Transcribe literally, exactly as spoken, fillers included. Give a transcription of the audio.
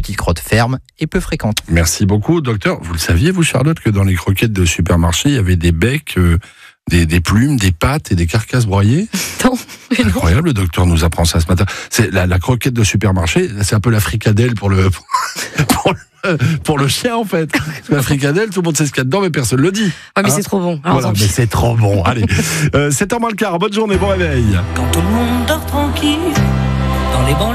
petite crotte ferme et peu fréquente. Merci beaucoup, docteur. Vous le saviez, vous, Charlotte, que dans les croquettes de supermarché, il y avait des becs, euh, des, des plumes, des pattes et des carcasses broyées? Non, mais non. Incroyable, le docteur nous apprend ça ce matin. C'est la, la croquette de supermarché, c'est un peu la fricadelle pour le, pour le, pour le chien, en fait. Parce que la fricadelle, tout le monde sait ce qu'il y a dedans, mais personne ne le dit. Ouais, mais Hein c'est trop bon. Alors, Voilà, tant mais pis. c'est trop bon. Allez, euh, sept heures moins le quart, bonne journée, bon réveil. Quand tout le monde dort tranquille dans les banlieues.